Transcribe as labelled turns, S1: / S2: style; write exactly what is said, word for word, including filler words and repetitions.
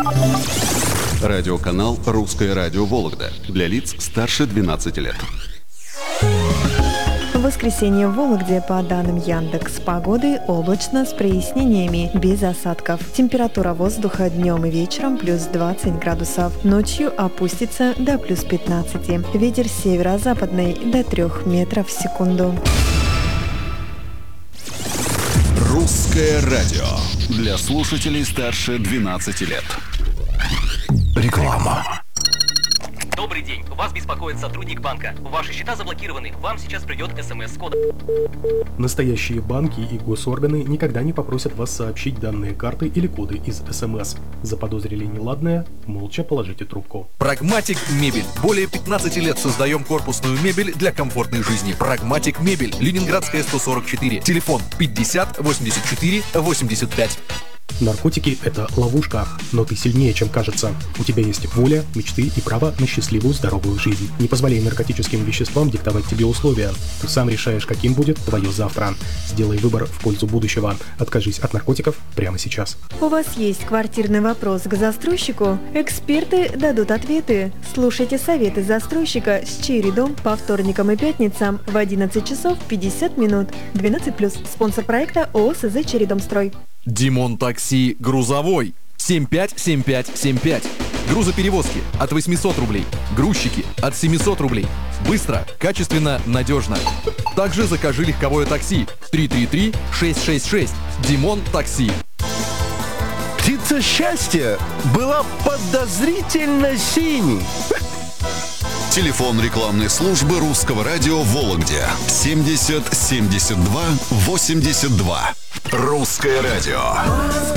S1: Радиоканал «Русское радио Вологда» для лиц старше двенадцати лет.
S2: В воскресенье в Вологде, по данным Яндекс Погоды, облачно с прояснениями, без осадков. Температура воздуха днем и вечером плюс двадцать градусов. Ночью опустится до плюс пятнадцати. Ветер северо-западный до трёх метров в секунду.
S1: «Русское радио» для слушателей старше двенадцати лет. Реклама.
S3: Добрый день. Вас беспокоит сотрудник банка. Ваши счета заблокированы. Вам сейчас придет смс с кодом.
S4: Настоящие банки и госорганы никогда не попросят вас сообщить данные карты или коды из СМС. Заподозрили неладное? Молча положите трубку.
S5: Прагматик Мебель. Более пятнадцати лет создаем корпусную мебель для комфортной жизни. Прагматик Мебель. Ленинградская, сто сорок четыре. Телефон пятьдесят восемьдесят четыре восемьдесят пять.
S4: Наркотики – это ловушка, но ты сильнее, чем кажется. У тебя есть воля, мечты и право на счастливую, здоровую жизнь. Не позволяй наркотическим веществам диктовать тебе условия. Ты сам решаешь, каким будет твое завтра. Сделай выбор в пользу будущего. Откажись от наркотиков прямо сейчас.
S2: У вас есть квартирный вопрос к застройщику? Эксперты дадут ответы. Слушайте советы застройщика с Чередом по вторникам и пятницам в одиннадцать часов пятьдесят минут. двенадцать плюс. Спонсор проекта ООО СЗ «Чередомстрой».
S5: Димон Такси Грузовой. семь пять семь пять семь пять. Грузоперевозки от восьмисот рублей. Грузчики от семисот рублей. Быстро, качественно, надежно. Также закажи легковое такси. три три три шесть шесть шесть. Димон Такси.
S6: Птица счастья была подозрительно синей.
S1: Телефон рекламной службы «Русского радио» в Вологде. семьдесят семьдесят два восемьдесят два. «Русское радио».